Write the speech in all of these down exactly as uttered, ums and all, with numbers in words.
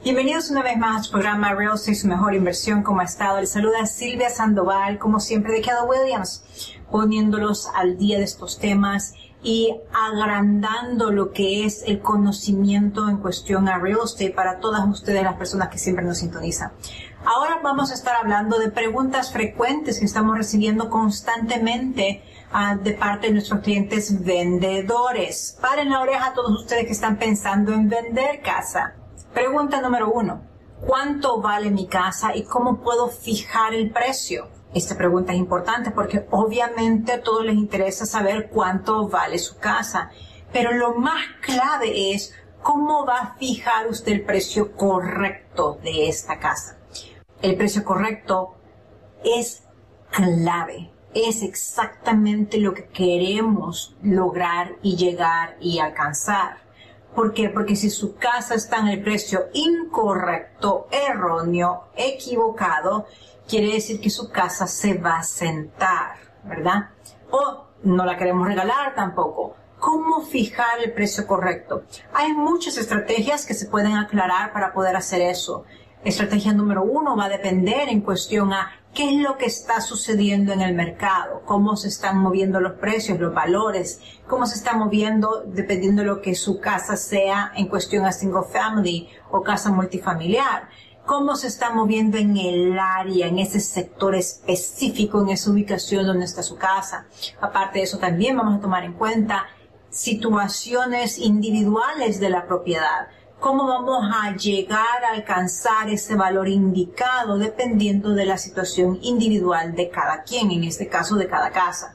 Bienvenidos una vez más al programa Real Estate, su mejor inversión. ¿Cómo ha estado? Les saluda Silvia Sandoval, como siempre, de Keller Williams, poniéndolos al día de estos temas y agrandando lo que es el conocimiento en cuestión a real estate para todas ustedes, las personas que siempre nos sintonizan. Ahora vamos a estar hablando de preguntas frecuentes que estamos recibiendo constantemente uh, de parte de nuestros clientes vendedores. Paren la oreja a todos ustedes que están pensando en vender casa. Pregunta número uno. ¿Cuánto vale mi casa y cómo puedo fijar el precio? Esta pregunta es importante porque obviamente a todos les interesa saber cuánto vale su casa. Pero lo más clave es cómo va a fijar usted el precio correcto de esta casa. El precio correcto es clave. Es exactamente lo que queremos lograr y llegar y alcanzar. ¿Por qué? Porque si su casa está en el precio incorrecto, erróneo, equivocado, quiere decir que su casa se va a sentar, ¿verdad? O no la queremos regalar tampoco. ¿Cómo fijar el precio correcto? Hay muchas estrategias que se pueden aclarar para poder hacer eso. Estrategia número uno va a depender en cuestión a qué es lo que está sucediendo en el mercado, cómo se están moviendo los precios, los valores, cómo se está moviendo dependiendo de lo que su casa sea en cuestión a single family o casa multifamiliar, cómo se está moviendo en el área, en ese sector específico, en esa ubicación donde está su casa. Aparte de eso, también vamos a tomar en cuenta situaciones individuales de la propiedad. ¿Cómo vamos a llegar a alcanzar ese valor indicado dependiendo de la situación individual de cada quien, en este caso de cada casa?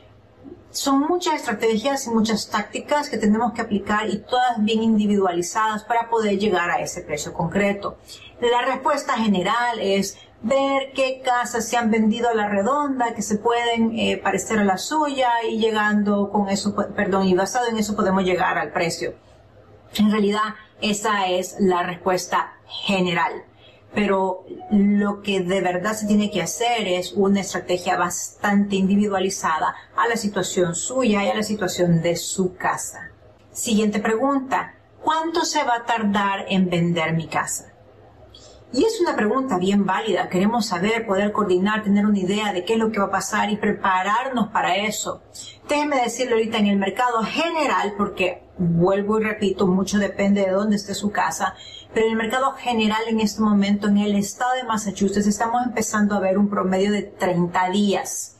Son muchas estrategias y muchas tácticas que tenemos que aplicar y todas bien individualizadas para poder llegar a ese precio concreto. La respuesta general es ver qué casas se han vendido a la redonda, que se pueden eh, parecer a la suya y llegando con eso, perdón, y basado en eso podemos llegar al precio. En realidad, esa es la respuesta general. Pero lo que de verdad se tiene que hacer es una estrategia bastante individualizada a la situación suya y a la situación de su casa. Siguiente pregunta. ¿Cuánto se va a tardar en vender mi casa? Y es una pregunta bien válida. Queremos saber, poder coordinar, tener una idea de qué es lo que va a pasar y prepararnos para eso. Déjenme decirle ahorita en el mercado general, porque vuelvo y repito, mucho depende de dónde esté su casa, pero en el mercado general en este momento en el estado de Massachusetts estamos empezando a ver un promedio de treinta días.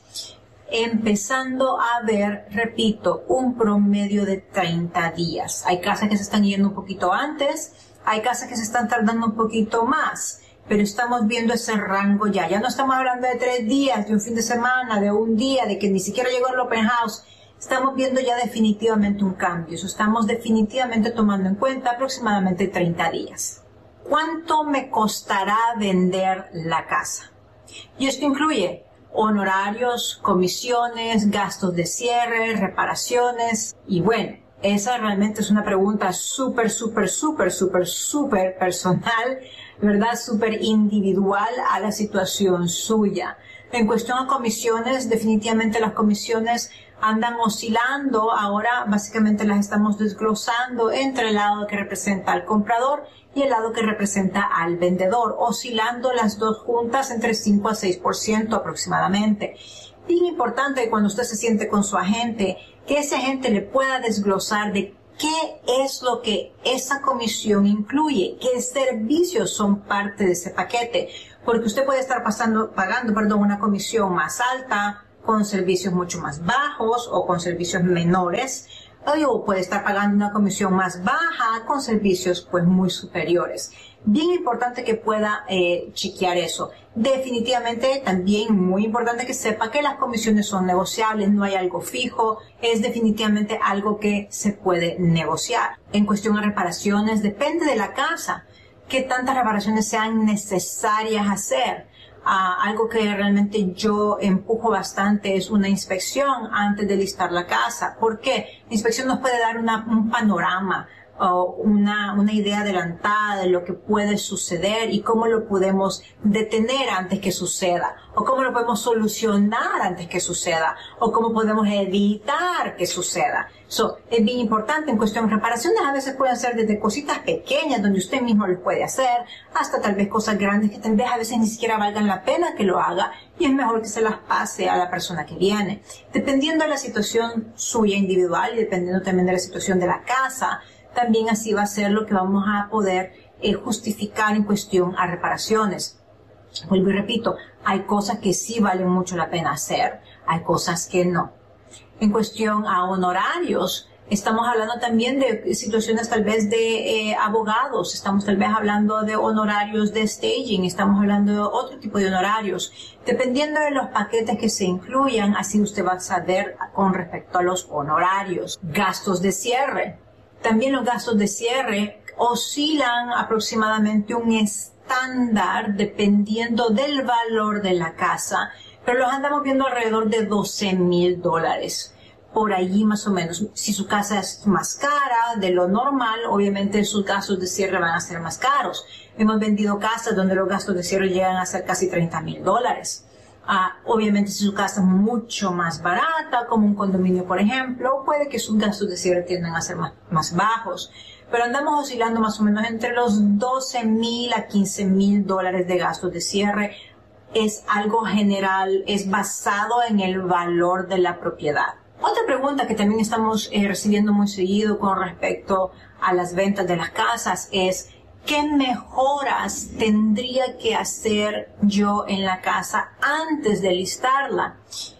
Empezando a ver, repito, un promedio de treinta días. Hay casas que se están yendo un poquito antes, hay casas que se están tardando un poquito más, pero estamos viendo ese rango ya. Ya no estamos hablando de tres días, de un fin de semana, de un día, de que ni siquiera llegó el open house. Estamos viendo ya definitivamente un cambio. Eso estamos definitivamente tomando en cuenta aproximadamente treinta días. ¿Cuánto me costará vender la casa? Y esto incluye honorarios, comisiones, gastos de cierre, reparaciones y bueno. Esa realmente es una pregunta súper, súper, súper, súper, súper personal, ¿verdad? Súper individual a la situación suya. En cuestión a comisiones, definitivamente las comisiones andan oscilando. Ahora básicamente las estamos desglosando entre el lado que representa al comprador y el lado que representa al vendedor, oscilando las dos juntas entre cinco a seis por ciento aproximadamente. Bien importante que cuando usted se siente con su agente, que ese agente le pueda desglosar de qué es lo que esa comisión incluye, qué servicios son parte de ese paquete, porque usted puede estar pasando, pagando, perdón, una comisión más alta, con servicios mucho más bajos o con servicios menores, o puede estar pagando una comisión más baja con servicios pues muy superiores. Bien importante que pueda eh, chequear eso. Definitivamente también muy importante que sepa que las comisiones son negociables, no hay algo fijo, es definitivamente algo que se puede negociar. En cuestión a reparaciones, depende de la casa, qué tantas reparaciones sean necesarias hacer. Uh, algo que realmente yo empujo bastante es una inspección antes de listar la casa. ¿Por qué? La inspección nos puede dar una, un panorama uh, una, una idea adelantada de lo que puede suceder y cómo lo podemos detener antes que suceda, o cómo lo podemos solucionar antes que suceda, o cómo podemos evitar que suceda. So, es bien importante en cuestión de reparaciones. A veces pueden ser desde cositas pequeñas donde usted mismo lo puede hacer, hasta tal vez cosas grandes que tal vez a veces ni siquiera valgan la pena que lo haga, y es mejor que se las pase a la persona que viene. Dependiendo de la situación suya individual y dependiendo también de la situación de la casa, también así va a ser lo que vamos a poder eh, justificar en cuestión a reparaciones. Vuelvo y repito, hay cosas que sí valen mucho la pena hacer, hay cosas que no. En cuestión a honorarios, estamos hablando también de situaciones tal vez de eh, abogados, estamos tal vez hablando de honorarios de staging, estamos hablando de otro tipo de honorarios. Dependiendo de los paquetes que se incluyan, así usted va a saber con respecto a los honorarios. Gastos de cierre. También los gastos de cierre oscilan aproximadamente un estándar dependiendo del valor de la casa, pero los andamos viendo alrededor de doce mil dólares. Por allí más o menos. Si su casa es más cara de lo normal, obviamente sus gastos de cierre van a ser más caros. Hemos vendido casas donde los gastos de cierre llegan a ser casi treinta mil dólares. Ah, obviamente si su casa es mucho más barata, como un condominio por ejemplo, puede que sus gastos de cierre tiendan a ser más, más bajos. Pero andamos oscilando más o menos entre los doce mil a quince mil dólares de gastos de cierre. Es algo general, es basado en el valor de la propiedad. Otra pregunta que también estamos eh, recibiendo muy seguido con respecto a las ventas de las casas es ¿qué mejoras tendría que hacer yo en la casa antes de listarla?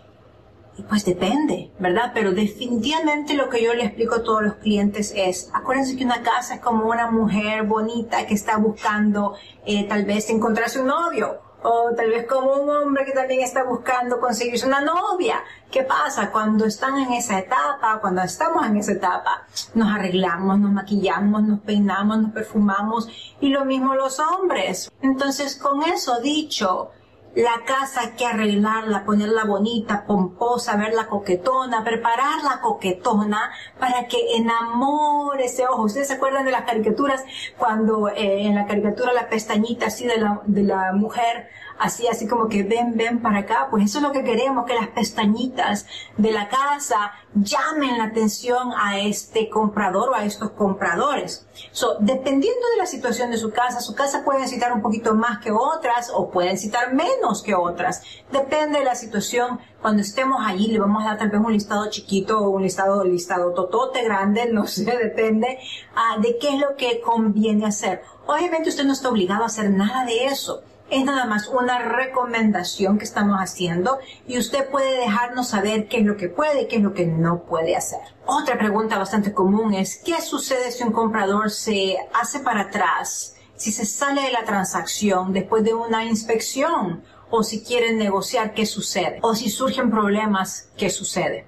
Y pues depende, ¿verdad? Pero definitivamente lo que yo le explico a todos los clientes es, acuérdense que una casa es como una mujer bonita que está buscando eh, tal vez encontrarse un novio. O tal vez como un hombre que también está buscando conseguirse una novia. ¿Qué pasa? Cuando están en esa etapa, cuando estamos en esa etapa, nos arreglamos, nos maquillamos, nos peinamos, nos perfumamos, y lo mismo los hombres. Entonces, con eso dicho, la casa hay que arreglarla, ponerla bonita, pomposa, verla coquetona, prepararla coquetona para que enamore ese ojo. ¿Ustedes se acuerdan de las caricaturas? Cuando eh, en la caricatura la pestañita así de la, de la mujer, así, así como que ven, ven para acá. Pues eso es lo que queremos, que las pestañitas de la casa llamen la atención a este comprador o a estos compradores. So, dependiendo de la situación de su casa, su casa puede necesitar un poquito más que otras o puede necesitar menos que otras. Depende de la situación. Cuando estemos allí le vamos a dar tal vez un listado chiquito o un listado, listado totote grande, no sé, depende uh, de qué es lo que conviene hacer. Obviamente usted no está obligado a hacer nada de eso. Es nada más una recomendación que estamos haciendo y usted puede dejarnos saber qué es lo que puede y qué es lo que no puede hacer. Otra pregunta bastante común es, ¿qué sucede si un comprador se hace para atrás, si se sale de la transacción después de una inspección? O si quieren negociar, ¿qué sucede? O si surgen problemas, ¿qué sucede?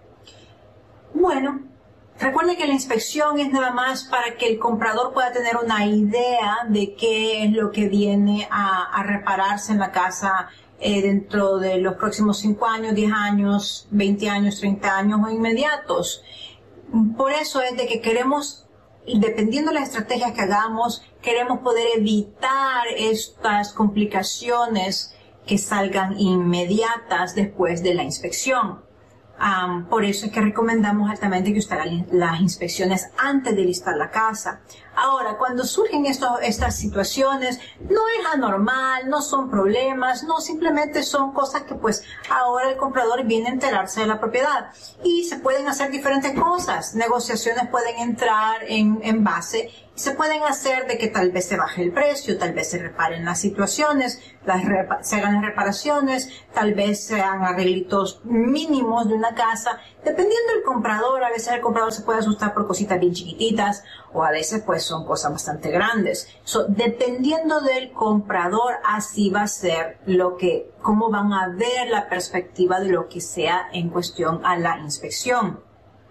Bueno, recuerde que la inspección es nada más para que el comprador pueda tener una idea de qué es lo que viene a, a repararse en la casa eh, dentro de los próximos cinco años, diez años, veinte años, treinta años o inmediatos. Por eso es de que queremos, dependiendo de las estrategias que hagamos, queremos poder evitar estas complicaciones que salgan inmediatas después de la inspección. Um, por eso es que recomendamos altamente que usted haga las inspecciones antes de listar la casa. Ahora, cuando surgen esto, estas situaciones, no es anormal, no son problemas, no, simplemente son cosas que pues ahora el comprador viene a enterarse de la propiedad. Y se pueden hacer diferentes cosas. Negociaciones pueden entrar en, en base y se pueden hacer de que tal vez se baje el precio, tal vez se reparen las situaciones, las repa- se hagan las reparaciones, tal vez sean arreglitos mínimos de una casa. Dependiendo del comprador, a veces el comprador se puede asustar por cositas bien chiquititas o a veces pues son cosas bastante grandes. So, dependiendo del comprador, así va a ser lo que, cómo van a ver la perspectiva de lo que sea en cuestión a la inspección.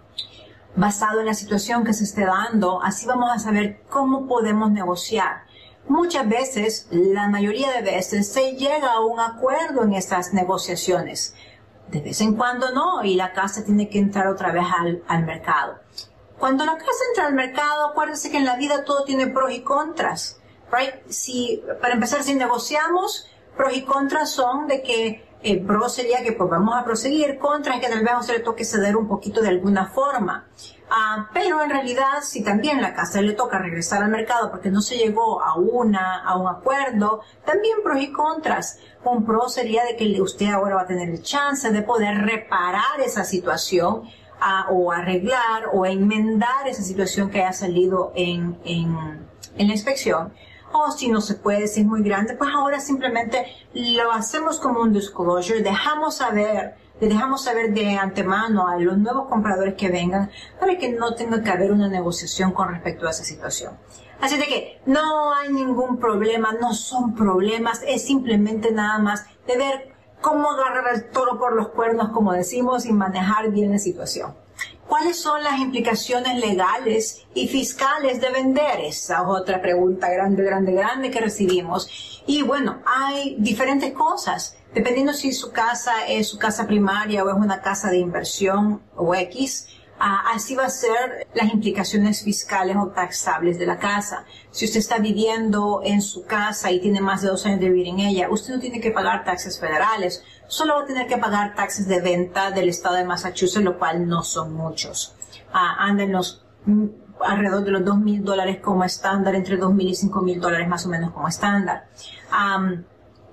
Basado en la situación que se esté dando, así vamos a saber cómo podemos negociar. Muchas veces, la mayoría de veces, se llega a un acuerdo en estas negociaciones. De vez en cuando no, y la casa tiene que entrar otra vez al, al mercado. Cuando la casa entra al mercado, acuérdense que en la vida todo tiene pros y contras, right? Si, para empezar, si negociamos, pros y contras son de que el pro sería que pues vamos a proseguir, contra es que tal vez a usted le toque ceder un poquito de alguna forma. Uh, pero en realidad, si también la casa le toca regresar al mercado porque no se llegó a una, a un acuerdo, también pros y contras. Un pro sería de que usted ahora va a tener el chance de poder reparar esa situación, uh, o arreglar o enmendar esa situación que haya salido en, en, en la inspección. O si no se puede, si es muy grande, pues ahora simplemente lo hacemos como un disclosure, dejamos saber, le dejamos saber de antemano a los nuevos compradores que vengan para que no tenga que haber una negociación con respecto a esa situación. Así de que no hay ningún problema, no son problemas, es simplemente nada más de ver cómo agarrar el toro por los cuernos, como decimos, y manejar bien la situación. ¿Cuáles son las implicaciones legales y fiscales de vender? Esa es otra pregunta grande, grande, grande que recibimos. Y bueno, hay diferentes cosas. Dependiendo si su casa es su casa primaria o es una casa de inversión o X, uh, así va a ser las implicaciones fiscales o taxables de la casa. Si usted está viviendo en su casa y tiene más de dos años de vivir en ella, usted no tiene que pagar taxes federales. Solo va a tener que pagar taxes de venta del estado de Massachusetts, lo cual no son muchos. Uh, andan los, mm, alrededor de los dos mil dólares como estándar, entre dos mil y cinco mil dólares más o menos como estándar. Um,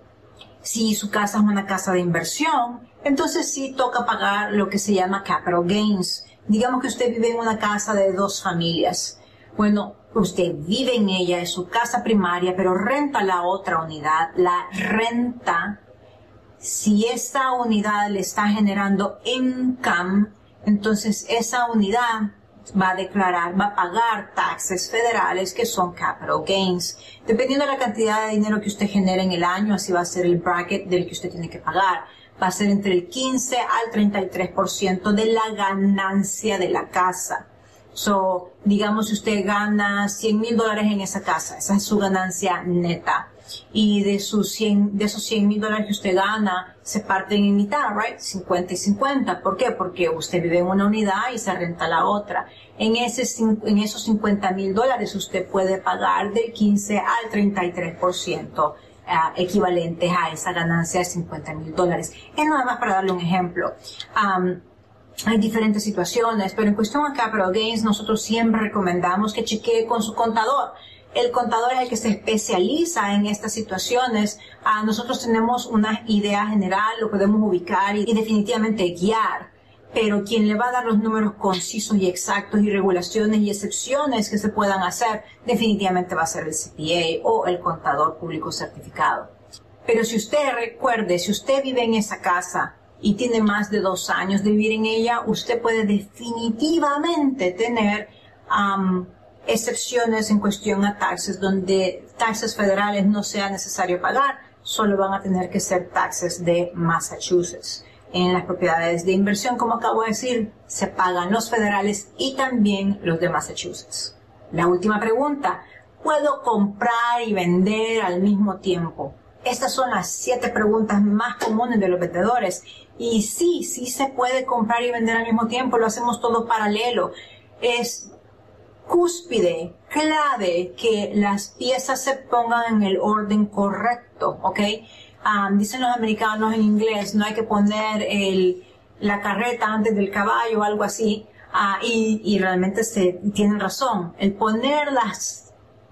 si su casa es una casa de inversión, entonces sí toca pagar lo que se llama capital gains. Digamos que usted vive en una casa de dos familias. Bueno, usted vive en ella, es su casa primaria, pero renta la otra unidad. La renta, si esa unidad le está generando income, entonces esa unidad va a declarar, va a pagar taxes federales que son capital gains. Dependiendo de la cantidad de dinero que usted genere en el año, así va a ser el bracket del que usted tiene que pagar. Va a ser entre el quince al treinta y tres por ciento de la ganancia de la casa. So, digamos si usted gana cien mil dólares en esa casa, esa es su ganancia neta. Y de sus cien, de esos cien mil dólares que usted gana, se parten en mitad, right? cincuenta y cincuenta. ¿Por qué? Porque usted vive en una unidad y se renta la otra. En ese, en esos cincuenta mil dólares usted puede pagar del quince al treinta y tres por ciento. Uh, equivalentes a esa ganancia de cincuenta mil dólares. Es nada más para darle un ejemplo. Um, hay diferentes situaciones, pero en cuestión a capital gains, nosotros siempre recomendamos que chequee con su contador. El contador es el que se especializa en estas situaciones. Uh, nosotros tenemos una idea general, lo podemos ubicar y, y definitivamente guiar. Pero quien le va a dar los números concisos y exactos y regulaciones y excepciones que se puedan hacer, definitivamente va a ser el C P A o el contador público certificado. Pero si usted recuerde, si usted vive en esa casa y tiene más de dos años de vivir en ella, usted puede definitivamente tener um, excepciones en cuestión a taxes, donde taxes federales no sea necesario pagar, solo van a tener que ser taxes de Massachusetts. En las propiedades de inversión, como acabo de decir, se pagan los federales y también los de Massachusetts. La última pregunta, ¿puedo comprar y vender al mismo tiempo? Estas son las siete preguntas más comunes de los vendedores. Y sí, sí se puede comprar y vender al mismo tiempo, lo hacemos todo paralelo. Es cúspide, clave, que las piezas se pongan en el orden correcto, ¿ok? Um, dicen los americanos en inglés, no hay que poner el, la carreta antes del caballo o algo así, uh, y, y realmente se tienen razón. El poner las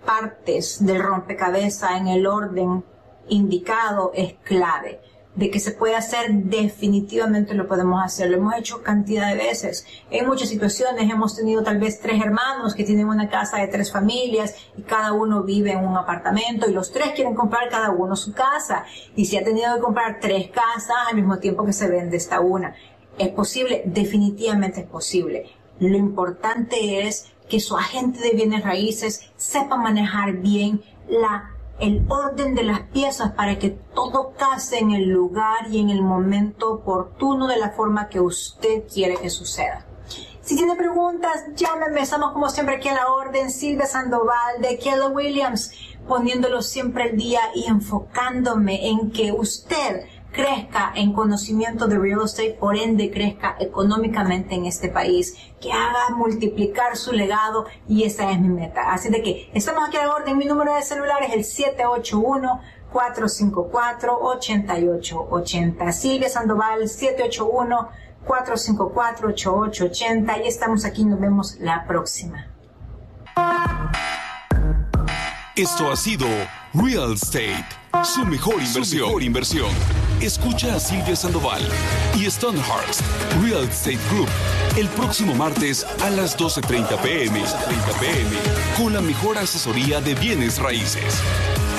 partes del rompecabezas en el orden indicado es clave. De que se puede hacer, definitivamente lo podemos hacer. Lo hemos hecho cantidad de veces. En muchas situaciones hemos tenido tal vez tres hermanos que tienen una casa de tres familias y cada uno vive en un apartamento y los tres quieren comprar cada uno su casa. Y si ha tenido que comprar tres casas al mismo tiempo que se vende esta una. ¿Es posible? Definitivamente es posible. Lo importante es que su agente de bienes raíces sepa manejar bien la el orden de las piezas para que todo case en el lugar y en el momento oportuno de la forma que usted quiere que suceda. Si tiene preguntas, llámeme. Estamos como siempre aquí a la orden. Silvia Sandoval de Keller Williams, poniéndolo siempre al día y enfocándome en que usted crezca en conocimiento de real estate, por ende crezca económicamente en este país, que haga multiplicar su legado, y esa es mi meta. Así de que estamos aquí a la orden. Mi número de celular es el siete ocho uno, cuatro cinco cuatro, ocho ocho ocho cero. Silvia Sandoval, siete ocho uno, cuatro cinco cuatro, ocho ocho ocho cero, y estamos aquí, nos vemos la próxima. Esto ha sido Real Estate, su mejor inversión. Su mejor inversión. Escucha a Silvia Sandoval y Stonehurst Real Estate Group el próximo martes a las doce treinta pm con la mejor asesoría de bienes raíces.